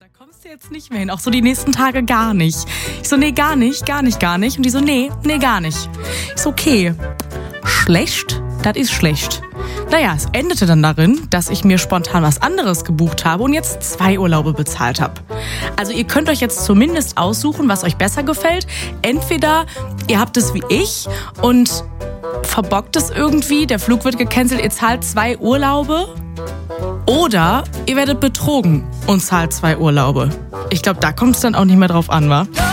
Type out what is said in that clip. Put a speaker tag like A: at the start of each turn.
A: kommst du jetzt nicht mehr hin, auch so die nächsten Tage gar nicht. Ich so, nee, gar nicht. Und die so, nee, gar nicht. Ich so, okay, schlecht, das ist schlecht. Naja, es endete dann darin, dass ich mir spontan was anderes gebucht habe und jetzt 2 Urlaube bezahlt habe. Also ihr könnt euch jetzt zumindest aussuchen, was euch besser gefällt. Entweder ihr habt es wie ich und verbockt es irgendwie, der Flug wird gecancelt, ihr zahlt 2 Urlaube. Oder ihr werdet betrogen und zahlt 2 Urlaube. Ich glaube, da kommt es dann auch nicht mehr drauf an, wa?